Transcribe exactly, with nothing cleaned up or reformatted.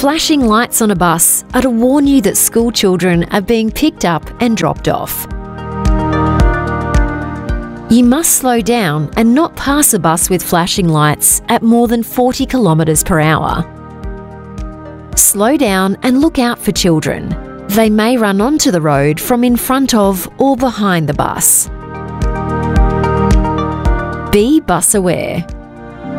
Flashing lights on a bus are to warn you that school children are being picked up and dropped off. You must slow down and not pass a bus with flashing lights at more than forty kilometres per hour. Slow down and look out for children. They may run onto the road from in front of or behind the bus. Be bus aware.